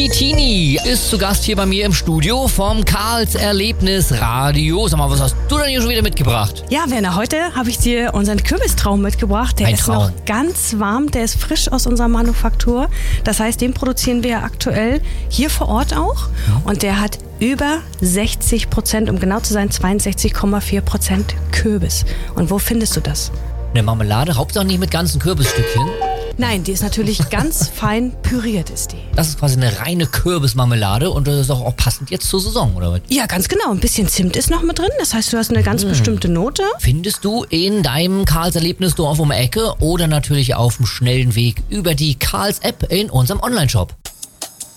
Die Tini ist zu Gast hier bei mir im Studio vom Karls Erlebnis Radio. Sag mal, was hast du denn hier schon wieder mitgebracht? Ja, Werner, heute habe ich dir unseren Kürbistraum mitgebracht. Der ist noch ganz warm, der ist frisch aus unserer Manufaktur. Das heißt, den produzieren wir aktuell hier vor Ort auch. Und der hat über 60%, um genau zu sein, 62,4% Kürbis. Und wo findest du das? Eine Marmelade, Hauptsache nicht mit ganzen Kürbisstückchen. Nein, die ist natürlich ganz fein püriert, ist die. Das ist quasi eine reine Kürbismarmelade und das ist auch passend jetzt zur Saison, oder was? Ja, ganz genau. Ein bisschen Zimt ist noch mit drin. Das heißt, du hast eine ganz bestimmte Note. Findest du in deinem Karls Erlebnisdorf um die Ecke oder natürlich auf dem schnellen Weg über die Karls App in unserem Onlineshop.